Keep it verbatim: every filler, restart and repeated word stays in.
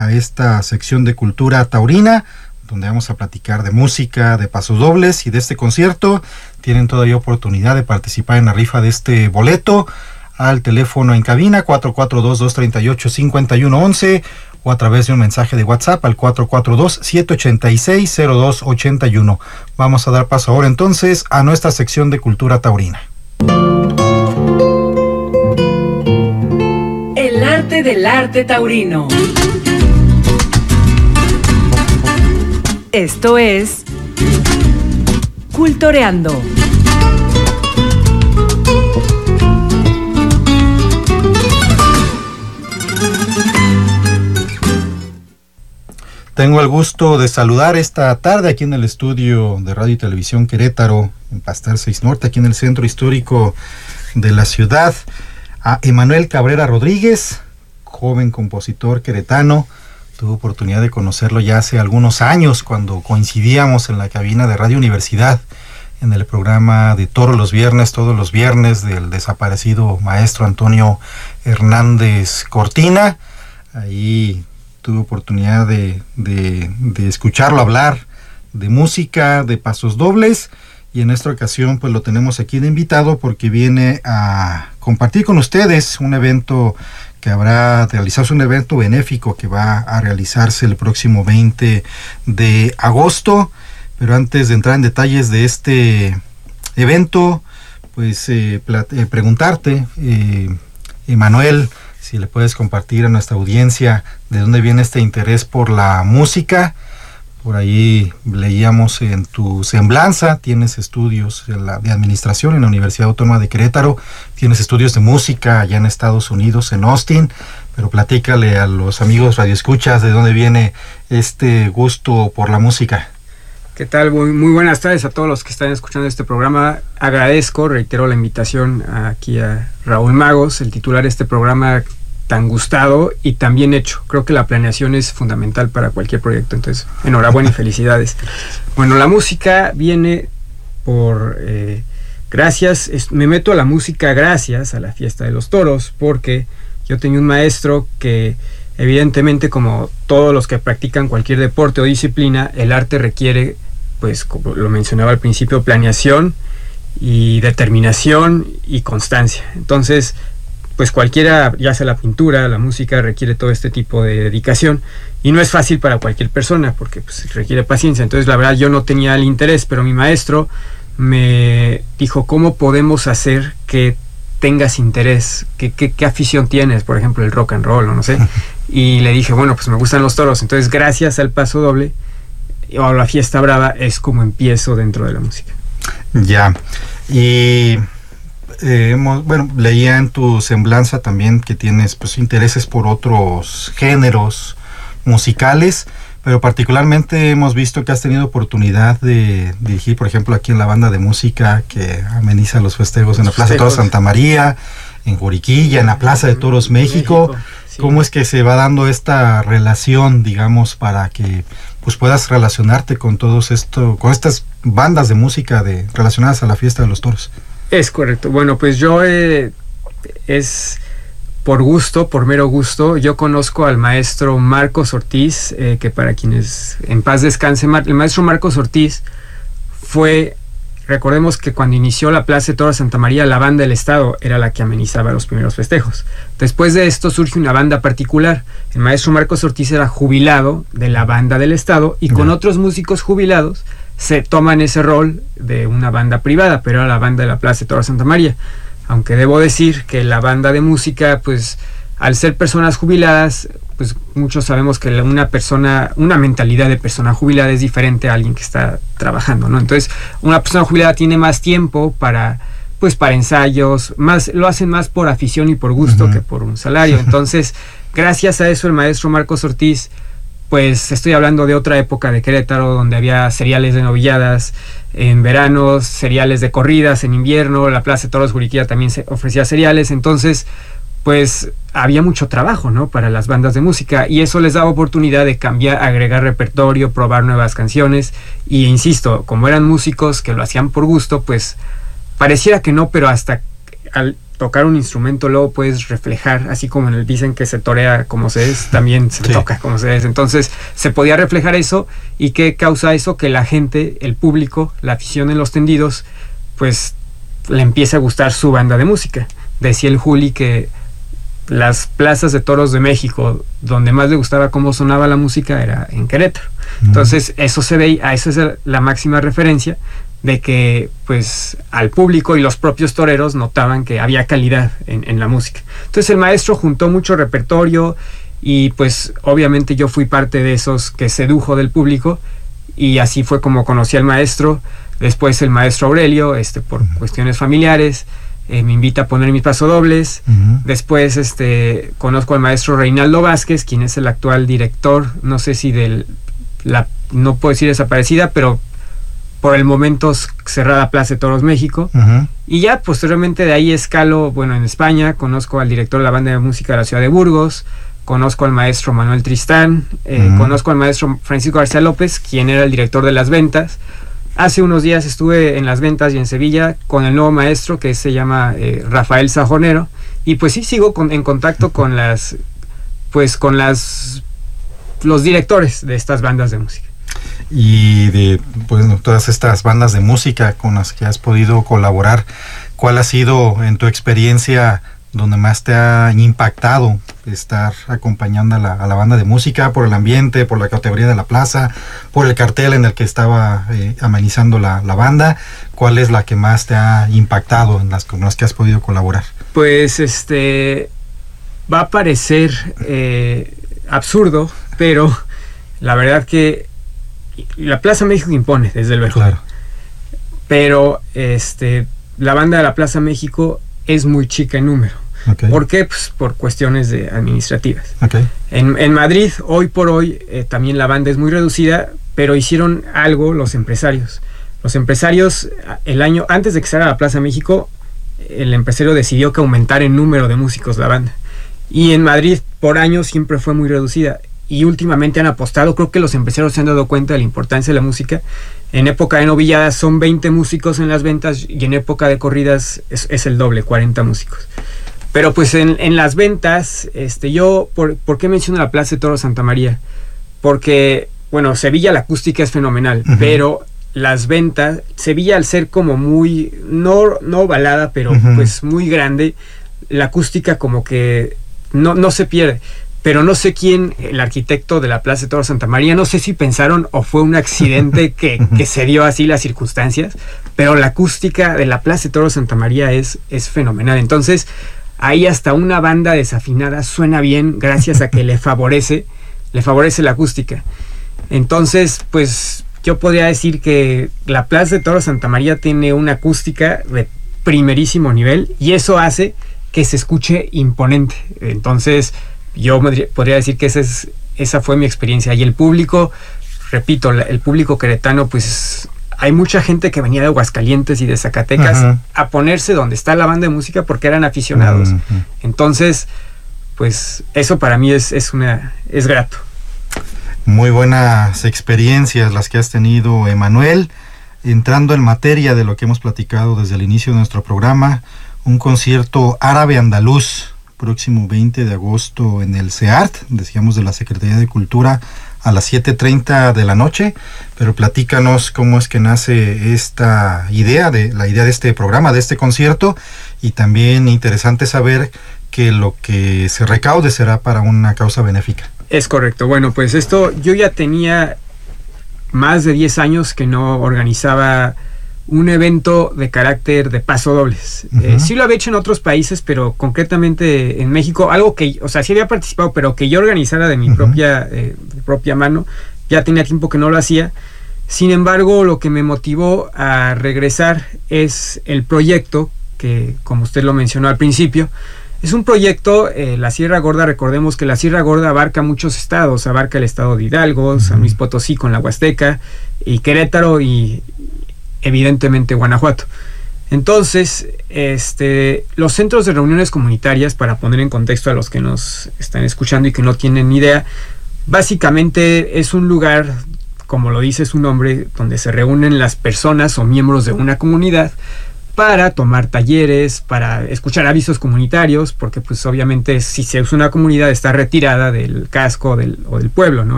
a esta sección de Cultura Taurina, donde vamos a platicar de música, de pasodobles y de este concierto. Tienen todavía oportunidad de participar en la rifa de este boleto al teléfono en cabina cuatro cuatro dos, dos tres ocho, cinco uno uno uno o a través de un mensaje de WhatsApp al cuatro cuatro dos, siete ocho seis, cero dos ocho uno. Vamos a dar paso ahora entonces a nuestra sección de Cultura Taurina. El arte del arte taurino. Esto es Cultoreando. Tengo el gusto de saludar esta tarde aquí en el estudio de Radio y Televisión Querétaro, en Pastel seis Norte, aquí en el centro histórico de la ciudad, a Emanuel Cabrera Rodríguez, joven compositor queretano. Tuve oportunidad de conocerlo ya hace algunos años cuando coincidíamos en la cabina de Radio Universidad en el programa de Toros los Viernes, todos los viernes, del desaparecido maestro Antonio Hernández Cortina. Ahí tuve oportunidad de, de, de escucharlo hablar de música, de pasos dobles, y en esta ocasión pues lo tenemos aquí de invitado porque viene a compartir con ustedes un evento que habrá de realizarse, un evento benéfico que va a realizarse el próximo veinte de agosto. Pero antes de entrar en detalles de este evento, pues eh, plat- eh, preguntarte, eh, Emanuel, si le puedes compartir a nuestra audiencia de dónde viene este interés por la música. Por ahí leíamos en tu semblanza, tienes estudios de, la, de administración en la Universidad Autónoma de Querétaro, tienes estudios de música allá en Estados Unidos, en Austin, pero platícale a los amigos radioescuchas de dónde viene este gusto por la música. ¿Qué tal? Muy, muy buenas tardes a todos los que están escuchando este programa. Agradezco, reitero la invitación aquí a Raúl Magos, el titular de este programa tan gustado y tan bien hecho. Creo que la planeación es fundamental para cualquier proyecto, entonces enhorabuena y felicidades. Bueno, la música viene por eh, gracias, es, me meto a la música gracias a la Fiesta de los Toros, porque yo tenía un maestro que evidentemente, como todos los que practican cualquier deporte o disciplina, el arte requiere, pues como lo mencionaba al principio, planeación y determinación y constancia. Entonces, pues cualquiera, ya sea la pintura, la música, requiere todo este tipo de dedicación y no es fácil para cualquier persona porque pues, requiere paciencia. Entonces la verdad yo no tenía el interés, pero mi maestro me dijo, ¿cómo podemos hacer que tengas interés? ¿Qué, qué, qué afición tienes? Por ejemplo, el rock and roll o no sé. Y le dije, bueno, pues me gustan los toros. Entonces gracias al paso doble o a la Fiesta Brava es como empiezo dentro de la música. Ya, y eh, hemos, bueno, leía en tu semblanza también que tienes pues intereses por otros géneros musicales, pero particularmente hemos visto que has tenido oportunidad de dirigir, por ejemplo, aquí en la banda de música que ameniza los festejos en la Plaza de Toros Santa María, en Juriquilla, en la Plaza de Toros México. México sí. ¿Cómo es que se va dando esta relación, digamos, para que pues puedas relacionarte con todos esto, con estas bandas de música de relacionadas a la Fiesta de los Toros? Es correcto. Bueno, pues yo eh, es por gusto, por mero gusto. Yo conozco al maestro Marcos Ortiz, eh, que para quienes en paz descanse, el maestro Marcos Ortiz fue, recordemos que cuando inició la Plaza de Toros Santa María, la banda del Estado era la que amenizaba los primeros festejos. Después de esto surge una banda particular. El maestro Marcos Ortiz era jubilado de la banda del Estado y con uh-huh. otros músicos jubilados se toman ese rol de una banda privada, pero era la banda de la Plaza de Toros Santa María. Aunque debo decir que la banda de música, pues al ser personas jubiladas, pues muchos sabemos que una persona, una mentalidad de persona jubilada es diferente a alguien que está trabajando, ¿no? Entonces, una persona jubilada tiene más tiempo para, pues para ensayos, más, lo hacen más por afición y por gusto uh-huh. que por un salario. Entonces, gracias a eso el maestro Marcos Ortiz, pues estoy hablando de otra época de Querétaro, donde había seriales de novilladas en verano, seriales de corridas en invierno, la Plaza de Toros Juriquilla también se ofrecía seriales, entonces pues había mucho trabajo, ¿no?, para las bandas de música, y eso les daba oportunidad de cambiar, agregar repertorio, probar nuevas canciones, y insisto, como eran músicos que lo hacían por gusto, pues pareciera que no, pero hasta al tocar un instrumento luego puedes reflejar, así como en el, dicen que se torea como se es, también se sí. toca como se es. Entonces se podía reflejar eso. ¿Y qué causa eso? Que la gente, el público, la afición en los tendidos, pues le empieza a gustar su banda de música. Decía el Juli que las plazas de toros de México donde más le gustaba cómo sonaba la música era en Querétaro. Uh-huh. Entonces eso se ve, a eso es la máxima referencia de que pues al público y los propios toreros notaban que había calidad en, en la música. Entonces el maestro juntó mucho repertorio y pues obviamente yo fui parte de esos que sedujo del público, y así fue como conocí al maestro. Después el maestro Aurelio, este, por uh-huh. cuestiones familiares, Eh, me invita a poner mis pasodobles. Uh-huh. Después este, conozco al maestro Reinaldo Vázquez, quien es el actual director, no sé si del, la, no puedo decir desaparecida, pero por el momento cerrada Plaza de Toros México. Uh-huh. Y ya posteriormente de ahí escalo, bueno, en España, conozco al director de la banda de música de la ciudad de Burgos, conozco al maestro Manuel Tristán, eh, uh-huh. conozco al maestro Francisco García López, quien era el director de las ventas. Hace unos días estuve en las ventas y en Sevilla con el nuevo maestro que se llama eh, Rafael Sajonero, y pues sí sigo con, en contacto con las pues con las los directores de estas bandas de música. Y de pues, todas estas bandas de música con las que has podido colaborar, ¿cuál ha sido en tu experiencia donde más te ha impactado estar acompañando a la, a la banda de música, por el ambiente, por la categoría de la plaza, por el cartel en el que estaba eh, amenizando la, la banda? ¿Cuál es la que más te ha impactado en las con las que has podido colaborar? Pues este va a parecer eh, absurdo, pero la verdad que la Plaza México impone, desde luego. Claro. Pero este la banda de la Plaza México es muy chica en número. Okay. ¿Por qué? Pues por cuestiones de administrativas. Okay. En, en Madrid, hoy por hoy, eh, también la banda es muy reducida, pero hicieron algo los empresarios. Los empresarios, el año antes de que saliera la Plaza México, el empresario decidió que aumentara el número de músicos la banda. Y en Madrid, por años, siempre fue muy reducida. Y últimamente han apostado, creo que los empresarios se han dado cuenta de la importancia de la música. En época de novilladas son veinte músicos en las ventas, y en época de corridas es, es el doble, cuarenta músicos. Pero pues en, en las ventas, este, yo, por, ¿por qué menciono la Plaza de Toros Santa María? Porque, bueno, Sevilla la acústica es fenomenal, uh-huh. pero las ventas, Sevilla al ser como muy, no, no ovalada, pero uh-huh. pues muy grande, la acústica como que no, no se pierde. Pero no sé quién, el arquitecto de la Plaza de Toros Santa María, no sé si pensaron o fue un accidente que, que se dio así las circunstancias, pero la acústica de la Plaza de Toros Santa María es, es fenomenal. Entonces, ahí hasta una banda desafinada suena bien gracias a que le favorece, le favorece la acústica. Entonces, pues yo podría decir que la Plaza de Toros Santa María tiene una acústica de primerísimo nivel, y eso hace que se escuche imponente. Entonces, yo podría decir que esa, es, esa fue mi experiencia. Y el público, repito, el público queretano, pues hay mucha gente que venía de Aguascalientes y de Zacatecas uh-huh. a ponerse donde está la banda de música porque eran aficionados. Uh-huh. Entonces, pues eso para mí es, es, una, es grato. Muy buenas experiencias las que has tenido, Emanuel. Entrando en materia de lo que hemos platicado desde el inicio de nuestro programa, un concierto árabe andaluz próximo veinte de agosto en el CEART, decíamos de la Secretaría de Cultura, a las siete treinta de la noche. Pero platícanos cómo es que nace esta idea, de la idea de este programa, de este concierto, y también interesante saber que lo que se recaude será para una causa benéfica. Es correcto. Bueno, pues esto, yo ya tenía más de diez años que no organizaba un evento de carácter de pasodobles. Uh-huh. Eh, sí lo había hecho en otros países, pero concretamente en México, algo que, o sea, sí había participado, pero que yo organizara de mi uh-huh. propia, eh, de propia mano, ya tenía tiempo que no lo hacía. Sin embargo, lo que me motivó a regresar es el proyecto que, como usted lo mencionó al principio, es un proyecto, eh, la Sierra Gorda, recordemos que la Sierra Gorda abarca muchos estados, abarca el estado de Hidalgo, uh-huh. San Luis Potosí con la Huasteca, y Querétaro, y evidentemente Guanajuato. Entonces, este, los centros de reuniones comunitarias, para poner en contexto a los que nos están escuchando y que no tienen ni idea, básicamente es un lugar, como lo dice su nombre, donde se reúnen las personas o miembros de una comunidad para tomar talleres, para escuchar avisos comunitarios, porque pues obviamente si se usa una comunidad está retirada del casco del, o del pueblo, ¿no?